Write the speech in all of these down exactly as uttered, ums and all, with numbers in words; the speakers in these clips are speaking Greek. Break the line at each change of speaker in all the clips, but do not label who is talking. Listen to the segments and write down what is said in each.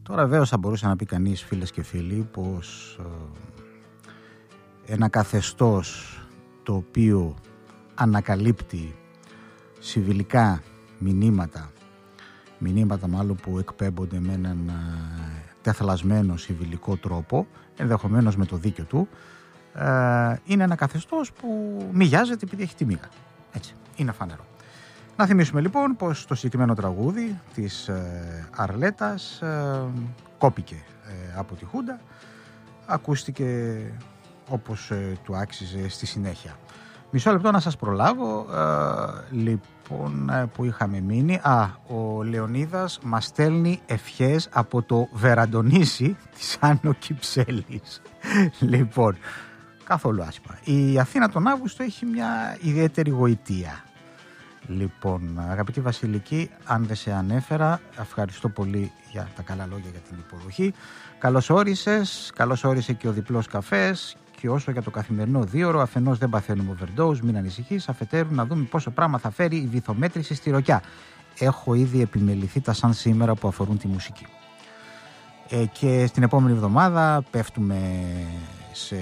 Τώρα βέβαια θα μπορούσε να πει κανείς, φίλες και φίλοι, πως ε, ένα καθεστώς το οποίο ανακαλύπτει συμβιλικά μηνύματα, μηνύματα μάλλον που εκπέμπονται με έναν τεθλασμένο συμβιλικό τρόπο, ενδεχομένως με το δίκιο του, ε, είναι ένα καθεστώς που μοιάζεται επειδή έχει τη μοίγα. Έτσι, είναι φανερό. Να θυμίσουμε λοιπόν πως το συγκεκριμένο τραγούδι της ε, Αρλέτας ε, κόπηκε ε, από τη Χούντα, ακούστηκε όπως ε, του άξιζε στη συνέχεια. Μισό λεπτό να σας προλάβω, ε, λοιπόν, ε, που είχαμε μείνει. Α, ο Λεωνίδας μας στέλνει ευχές από το Βεραντονήσι της Άνω Κυψέλης. Λοιπόν, καθόλου άσχημα. Η Αθήνα τον Αύγουστο έχει μια ιδιαίτερη γοητεία. Λοιπόν, αγαπητή Βασιλική, αν δεν σε ανέφερα, ευχαριστώ πολύ για τα καλά λόγια για την υποδοχή. Καλώς όρισες, καλώς όρισε και ο διπλός καφές. Και όσο για το καθημερινό δίωρο, αφενός δεν παθαίνουμε overdose, μην ανησυχείς. Αφετέρου, να δούμε πόσο πράγμα θα φέρει η βυθομέτρηση στη Ροκιά. Έχω ήδη επιμεληθεί τα σαν σήμερα που αφορούν τη μουσική. Ε, και στην επόμενη εβδομάδα πέφτουμε σε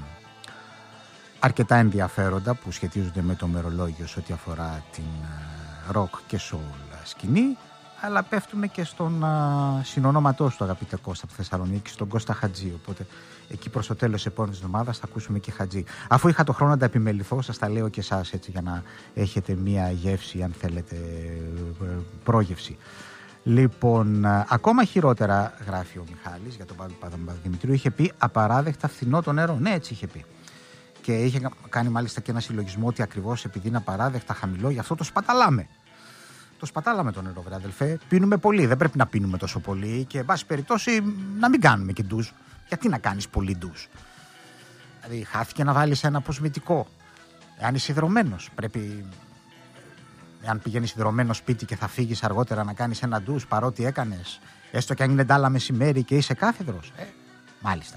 αρκετά ενδιαφέροντα που σχετίζονται με το μερολόγιο σε ό,τι αφορά την rock και soul σκηνή, αλλά πέφτουμε και στον α, συνονόματό του, αγαπητέ Κώστα, από Θεσσαλονίκη, στον Κώστα Χατζή. Οπότε εκεί προς το τέλος της επόμενης εβδομάδας θα ακούσουμε και Χατζή. Αφού είχα το χρόνο να τα επιμεληθώ, σας τα λέω και εσάς έτσι για να έχετε μία γεύση, αν θέλετε, πρόγευση. Λοιπόν, ακόμα χειρότερα, γράφει ο Μιχάλης για τον Παπαδημητρίου, είχε πει απαράδεκτα φθηνό το νερό. Ναι, έτσι είχε πει. Και είχε κάνει μάλιστα και ένα συλλογισμό ότι ακριβώς επειδή είναι απαράδεκτα χαμηλό, γι' αυτό το σπαταλάμε. Το σπατάλαμε το νερό, βρε αδελφέ. Πίνουμε πολύ, δεν πρέπει να πίνουμε τόσο πολύ και, εν πάση περιπτώσει, να μην κάνουμε και ντουζ. Γιατί να κάνεις πολύ ντουζ? Δηλαδή, χάθηκε να βάλεις ένα αποσμητικό. Εάν είσαι ιδρωμένος, πρέπει. Εάν πηγαίνεις ιδρωμένο σπίτι και θα φύγεις αργότερα να κάνεις ένα ντουζ παρότι έκανες, έστω και αν είναι ντάλα μεσημέρι και είσαι κάθεδρος. Ε, μάλιστα.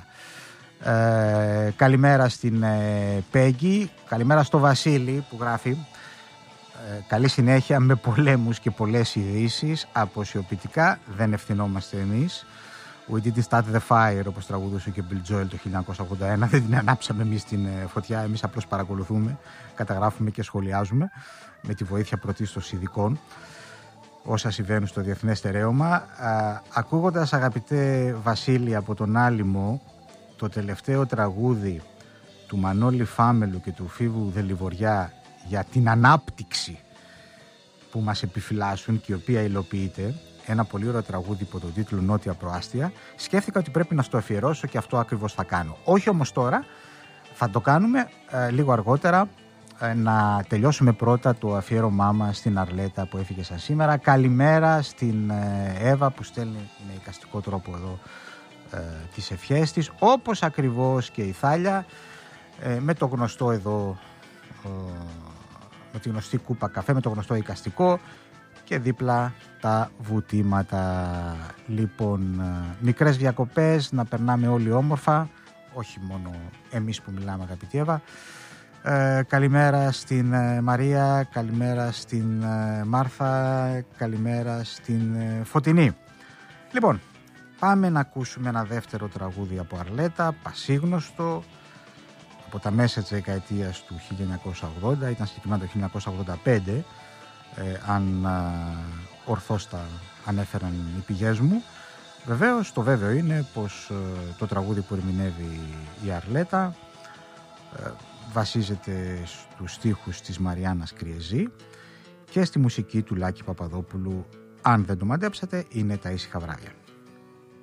Ε, καλημέρα στην ε, Πέγγι, καλημέρα στο Βασίλη που γράφει ε, καλή συνέχεια με πολέμους και πολλές ειδήσεις. Αποσιοποιητικά δεν ευθυνόμαστε εμείς. We didn't start the fire, όπως τραγουδούσε και ο Bill Joel το χίλια εννιακόσια ογδόντα ένα. Δεν την ανάψαμε εμείς την ε, φωτιά, εμείς απλώς παρακολουθούμε, καταγράφουμε και σχολιάζουμε με τη βοήθεια πρωτίστως ειδικών όσα συμβαίνουν στο διεθνές στερέωμα. Α, ακούγοντας, αγαπητέ Βασίλη, από τον Άλυμο το τελευταίο τραγούδι του Μανώλη Φάμελου και του Φίβου Δελιβοριά για την ανάπτυξη που μας επιφυλάσσουν και η οποία υλοποιείται, ένα πολύ ωραίο τραγούδι υπό τον τίτλο Νότια Προάστια, σκέφτηκα ότι πρέπει να στο αφιερώσω και αυτό ακριβώς θα κάνω. Όχι όμως τώρα, θα το κάνουμε ε, λίγο αργότερα, ε, να τελειώσουμε πρώτα το αφιέρωμά μας στην Αρλέτα που έφυγε σαν σήμερα. Καλημέρα στην ε, Εύα που στέλνει με εικαστικό τρόπο εδώ ε, τις ευχές της, όπως ακριβώς και η Θάλια, ε, με το γνωστό εδώ, ε, με τη γνωστή κούπα καφέ, με το γνωστό εικαστικό και δίπλα τα βουτήματα. Λοιπόν, ε, μικρές διακοπές, να περνάμε όλοι όμορφα, όχι μόνο εμείς που μιλάμε, αγαπητή Εύα. Ε, καλημέρα στην ε, Μαρία, καλημέρα στην ε, Μάρθα, καλημέρα στην ε, Φωτεινή. Λοιπόν, πάμε να ακούσουμε ένα δεύτερο τραγούδι από Αρλέτα, πασίγνωστο, από τα μέσα της δεκαετίας του χίλια εννιακόσια ογδόντα, ήταν συγκεκριμένα το χίλια εννιακόσια ογδόντα πέντε, ε, αν α, ορθώς τα ανέφεραν οι πηγές μου. Βεβαίως, το βέβαιο είναι πως ε, το τραγούδι που ερμηνεύει η Αρλέτα ε, βασίζεται στους στίχους της Μαριάννας Κριεζή και στη μουσική του Λάκη Παπαδόπουλου. Αν δεν το μαντέψατε, είναι τα ήσυχα βράδια.